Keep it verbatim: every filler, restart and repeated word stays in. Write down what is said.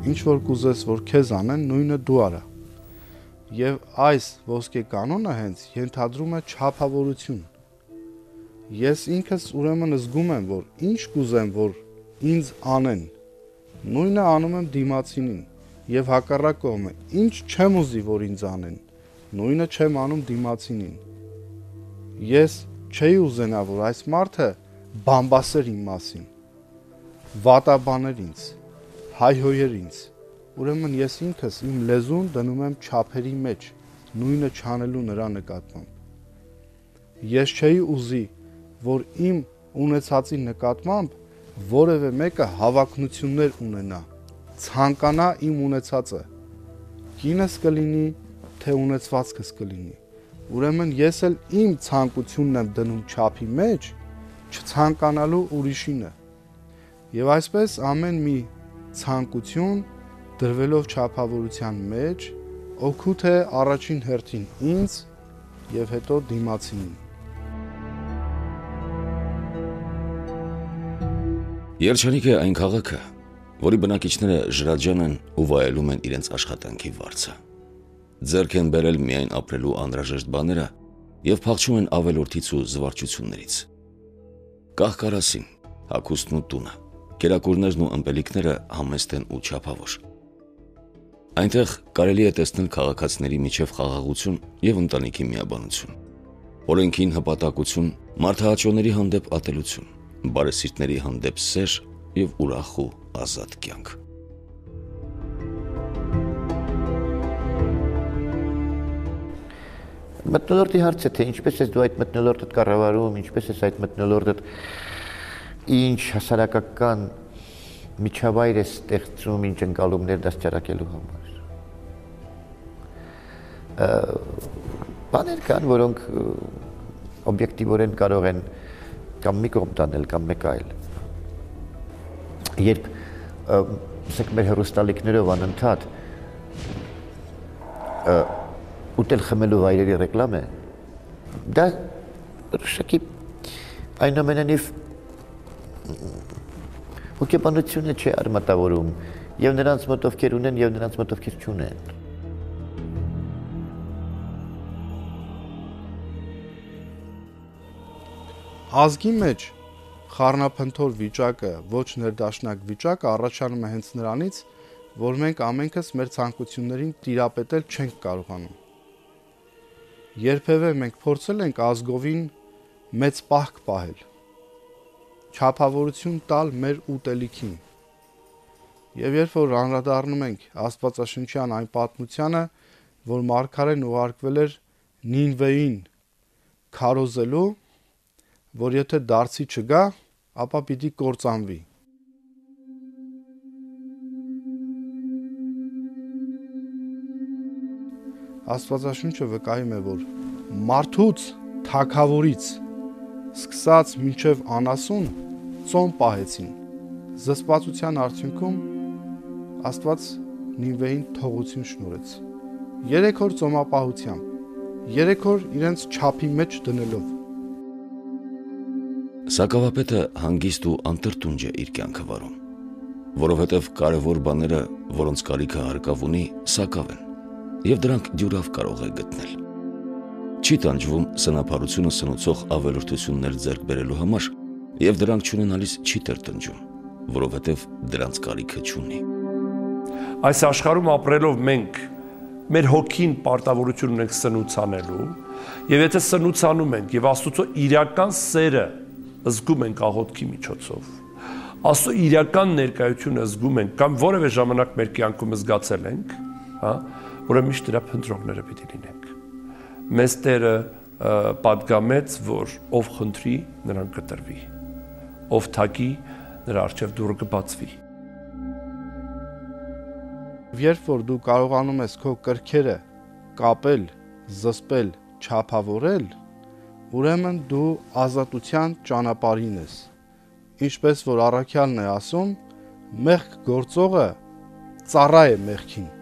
ինչ որ կուզես, որ քեզ անեն, նույնը դու արա։ Եվ այս ոսկե կանոնը հենց ենթադրում է չափավորություն։ Ես ինքս ուրեմն զգում եմ, որ ինչ կուզեմ, որ ինձ անեն, նույնը անում եմ դիմացինին, եւ հակառակ կողմը, ինչ չեմ ուզի, որ ինձ անեն, նույնը չեմ անում դիմացինին։ Ես չէի ուզենա, որ այս մարդը բամբասեր իմ մասին, վատաբաներ ինձ, հայհոյեր ինձ, ուրեմն ես ինքս իմ լեզուն դնում եմ չափերի մեջ, նույնը չանելու նրա նկատմամբ։ Ես չէի ուզի, որ իմ ունեցածի նկատմամբ որևէ մեկը հավակնություններ ունենա, ցանկանա իմ ունեցածը, կինս կլինի, թե ունեցվածքս կլինի։ Ուրեմն ես էլ իմ ցանկությունն եմ դնում չափի մեջ, չցանկանալու ուրիշինը։ Եվ այսպես ամեն մի ցանկություն դրվելով չափավորության մեջ, օգուտ է առաջին հերթին ինձ եւ հետո դիմացինին։ Երջանիկ է այն քաղաքը, որի բնակիչները ժրաջան են ու վայելում են իրենց աշխատանքի վարձը։ Ձեռք են բերել միայն ապրելու անհրաժեշտ բաները եւ փախչում են ավելորդից ու զվարճություններից։ Կահ-կարասին, հագուստն ու տունը, կերակուրներն ու ըմպելիքները համեստ են ու չափավոր։ Այնտեղ կարելի է տեսնել քաղաքացիների միջև խաղաղություն եւ ընտանիքի միաբանություն, օրենքին հպատակություն, մարդահաճոների հանդեպ ատելություն, բարեսիրտների հանդեպ սեր եւ ուրախ ու ազատ կյանք։ Մթնոլորտի հարցը, թե ինչպես ես դու այդ մթնոլորտդ կառավարում, ինչպես ես այդ մթնոլորտդ ինչ հասարակական միջավայր ես ստեղծում, ինչ ընկալումներ դաստիարակելու համար։ Բաներ կան, որոնք օբյեկտիվորեն կարող են կամ մի կողմ տանել, կամ մեկ այլ։ Երբ ասենք մեր հեռուստալիքներով անընդհատ ուտել խմելու վայրերի ռեկլամ է, դա շակի այնուամենայնիվ հոգեբանությունը չէ արմատավորում եւ նրանց մոտ ովքեր ունեն եւ նրանց մոտ ովքեր չունեն։ Ազգի մեջ խառնափնթոր վիճակը, ոչ ներդաշնակ վիճակը առաջանում է հենց նրանից, որ մենք ամենքս մեր ցանկություններին տիրապետել չենք կարողանում։ Երբևէ մենք փորձել ենք ազգովին մեծ պահք պահել, չափավորություն տալ մեր ուտելիքին։ Եվ երբ որ անդրադառնում ենք Աստվածաշնչյան այն պատմությանը, որ մարգարեն ուղարկվել էր Նինվեին քարոզելու, որ եթե դարձի չգա, ապա պիտի կործանվի։ Աստվածաշունչը վկայում է, որ մարդուց, թագավորից, սկսած մինչև անասուն ծոմ պահեցին։ Զսպվածության արդյունքում Աստված Նինվեին թողություն շնորհեց։ Երեք օր ծոմապահությամբ, երեք օր իրենց չափի մեջ դնելով։ Սակավապետը հանգիստ ու անտրտունջ է իր կյանքը վարում, որովհետև կարևոր բաները, որոնց կարիքը հարկավ ունի, սակավ են, եւ դրանք դյուրավ կարող է գտնել։ Չի տանջվում սնափառությունը սնուցող ավելորդություններ ձեռք բերելու համար, եւ դրանք չունենալիս չի տրտնջում, որովհետև դրանց կարիքը չունի։ Այս աշխարհում ապրելով մենք մեր հոգին պարտավորություն ունենք սնուցանելու, եւ եթե սնուցանում ենք եւ Աստծո իրական սերը զգում ենք աղոթքի միջոցով, Աստծո իրական ներկայությունը զգում ենք կամ որևէ ժամանակ մեր կյանքում զգացել ենք, հա, ուրեմն միշտ դրա փնտրողները պիտի լինենք։ Մեզ Տերը պատգամեց, որ ով խնդրի, նրան կտրվի, ով թակի, նրա առջև դուռը կբացվի։ Երբ որ դու կարողանում ես քո կրքերը կապել, զսպել, չափավորել, ուրեմն դու ազատության ճանապարհին ես։ Ինչպես որ առաքյալն է ասում, մեղք գործողը ծառա է մեղքին։